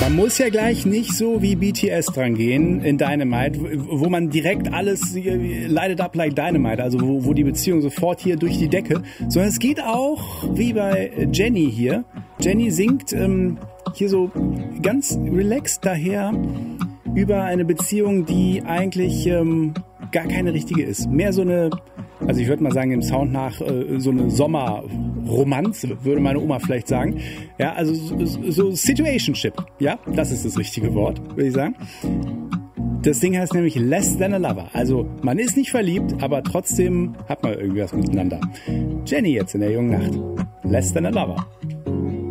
Man muss ja gleich nicht so wie BTS dran gehen in Dynamite, wo man direkt alles light it up like Dynamite, also wo die Beziehung sofort hier durch die Decke, sondern es geht auch wie bei Jenny hier. Jenny singt hier so ganz relaxed daher über eine Beziehung, die eigentlich gar keine richtige ist. Mehr so eine, also ich würde mal sagen, im Sound nach so eine Sommerromanze, würde meine Oma vielleicht sagen. Ja, also so Situationship. Ja, das ist das richtige Wort, würde ich sagen. Das Ding heißt nämlich Less Than a Lover. Also man ist nicht verliebt, aber trotzdem hat man irgendwie was miteinander. Jenny jetzt in der jungen Nacht. Less Than a Lover.